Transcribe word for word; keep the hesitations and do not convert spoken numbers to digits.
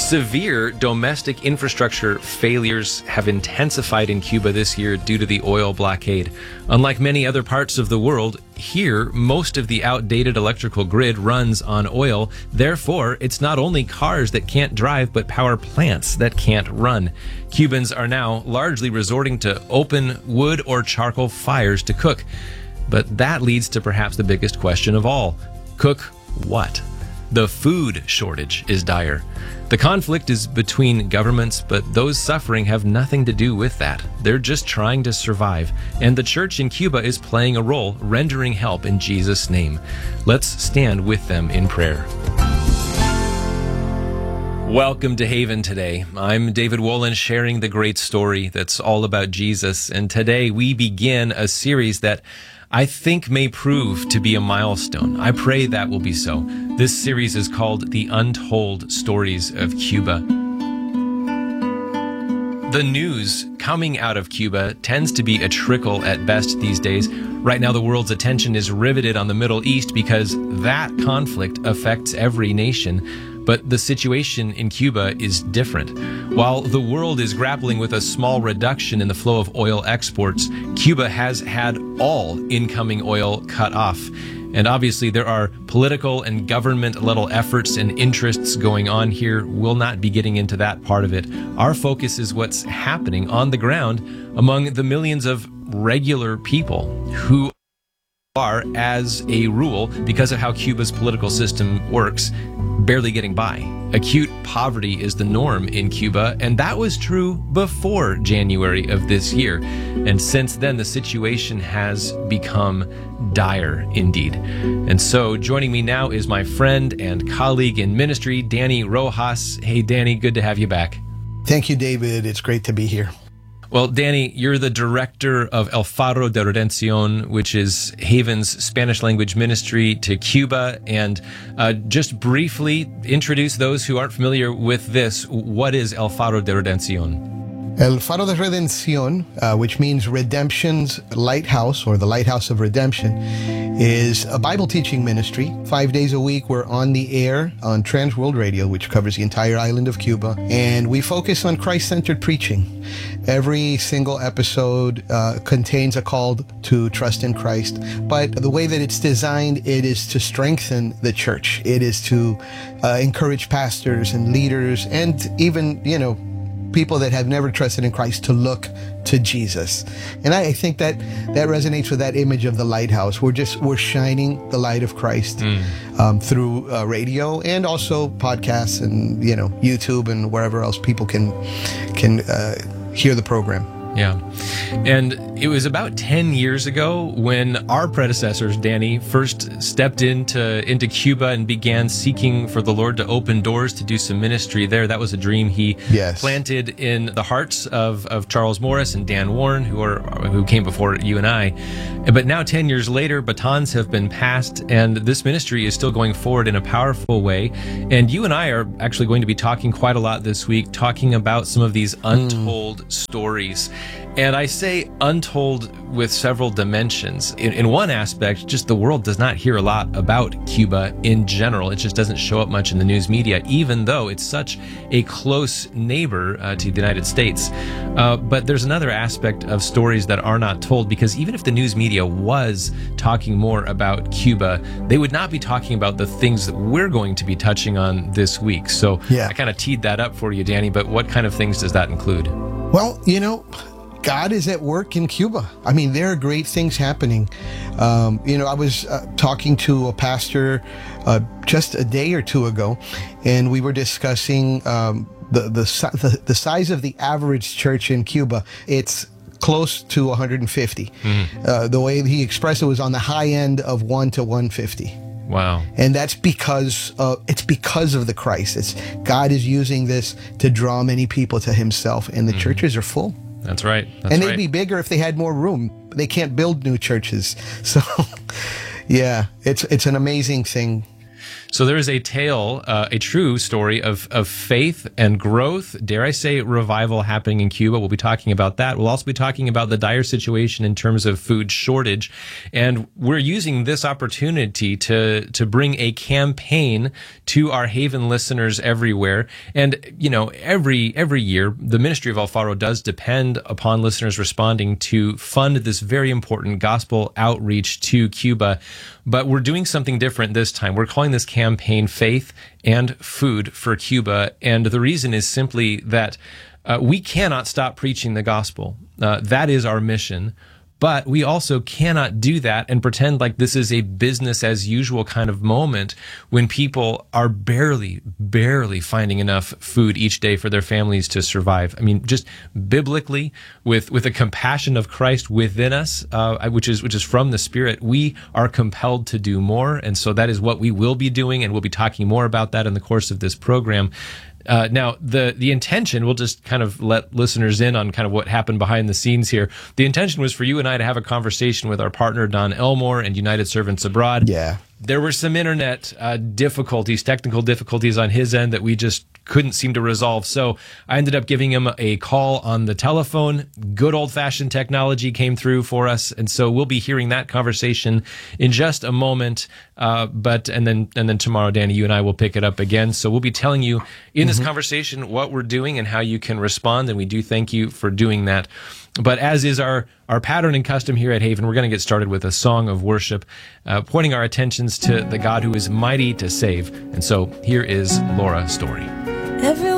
Severe domestic infrastructure failures have intensified in Cuba this year due to the oil blockade. Unlike many other parts of the world, here, most of the outdated electrical grid runs on oil. Therefore, it's not only cars that can't drive, but power plants that can't run. Cubans are now largely resorting to open wood or charcoal fires to cook. But that leads to perhaps the biggest question of all. Cook what? The food shortage is dire. The conflict is between governments, but those suffering have nothing to do with that. They're just trying to survive, and the church in Cuba is playing a role, rendering help in Jesus' name. Let's stand with them in prayer. Welcome to Haven today. I'm David Wolin, sharing the great story that's all about Jesus, and today we begin a series that I think may prove to be a milestone. I pray that will be so. This series is called The Untold Stories of Cuba. The news coming out of Cuba tends to be a trickle at best these days. Right now, the world's attention is riveted on the Middle East because that conflict affects every nation. But the situation in Cuba is different. While the world is grappling with a small reduction in the flow of oil exports, Cuba has had all incoming oil cut off. And obviously there are political and government-level efforts and interests going on here. We'll not be getting into that part of it. Our focus is what's happening on the ground among the millions of regular people who are, as a rule, because of how Cuba's political system works, barely getting by. Acute poverty is the norm in Cuba, and that was true before January of this year. And since then, the situation has become dire indeed. And so joining me now is my friend and colleague in ministry, Danny Rojas. Hey, Danny, good to have you back. Thank you, David. It's great to be here. Well, Danny, you're the director of El Faro de Redención, which is Haven's Spanish language ministry to Cuba. And uh, just briefly introduce those who aren't familiar with this. What is El Faro de Redención? El Faro de Redención, uh, which means Redemption's Lighthouse, or the Lighthouse of Redemption, is a Bible teaching ministry. Five days a week, we're on the air on Trans World Radio, which covers the entire island of Cuba, and we focus on Christ-centered preaching. Every single episode uh, contains a call to trust in Christ, but the way that it's designed, it is to strengthen the church. It is to uh, encourage pastors and leaders, and even, you know, people that have never trusted in Christ to look to Jesus. And I think that that resonates with that image of the lighthouse. We're just, we're shining the light of Christ mm. um, through uh, radio and also podcasts and, you know, YouTube and wherever else people can, can uh, hear the program. Yeah. And it was about ten years ago when our predecessors, Danny, first stepped into into Cuba and began seeking for the Lord to open doors to do some ministry there. That was a dream he yes. planted in the hearts of, of Charles Morris and Dan Warren, who are who came before you and I. But now, ten years later, batons have been passed, and this ministry is still going forward in a powerful way. And you and I are actually going to be talking quite a lot this week, talking about some of these untold mm. stories. And I say untold with several dimensions. In, in one aspect, just the world does not hear a lot about Cuba in general. It just doesn't show up much in the news media, even though it's such a close neighbor uh, to the United States. Uh, but there's another aspect of stories that are not told, because even if the news media was talking more about Cuba, they would not be talking about the things that we're going to be touching on this week. So yeah. I kind of teed that up for you, Danny, but what kind of things does that include? Well, you know, God is at work in Cuba. I mean, there are great things happening. Um, you know, I was uh, talking to a pastor uh, just a day or two ago, and we were discussing um, the, the the the size of the average church in Cuba. It's close to one hundred fifty. Mm-hmm. Uh, the way he expressed it was on the high end of one to one fifty. Wow. And that's because uh, it's because of the Christ. It's God is using this to draw many people to himself, and the mm-hmm. churches are full. That's right. That's and they'd right. be bigger if they had more room. They can't build new churches. So, yeah, it's it's an amazing thing. So there is a tale, uh, a true story of, of faith and growth, dare I say revival happening in Cuba. We'll be talking about that. We'll also be talking about the dire situation in terms of food shortage. And we're using this opportunity to, to bring a campaign to our Haven listeners everywhere. And, you know, every, every year, the Ministry of El Faro does depend upon listeners responding to fund this very important gospel outreach to Cuba. But we're doing something different this time. We're calling this campaign Faith and Food for Cuba. And the reason is simply that uh, we cannot stop preaching the gospel. Uh, that is our mission. But we also cannot do that and pretend like this is a business as usual kind of moment when people are barely, barely finding enough food each day for their families to survive. I mean, just biblically, with, with the compassion of Christ within us, uh, which is, which is from the Spirit, we are compelled to do more. And so that is what we will be doing. And we'll be talking more about that in the course of this program. Uh, now, the, the intention, we'll just kind of let listeners in on kind of what happened behind the scenes here. The intention was for you and I to have a conversation with our partner, Don Elmore, and United Servants Abroad. Yeah. There were some internet uh, difficulties, technical difficulties on his end that we just couldn't seem to resolve. So I ended up giving him a call on the telephone. Good old-fashioned technology came through for us, and so we'll be hearing that conversation in just a moment. Uh, but and then and then tomorrow, Danny, you and I will pick it up again. So we'll be telling you in this mm-hmm. conversation what we're doing and how you can respond, and we do thank you for doing that. But as is our, our pattern and custom here at Haven, we're going to get started with a song of worship, uh, pointing our attentions to the God who is mighty to save. And so here is Laura Story. Everyone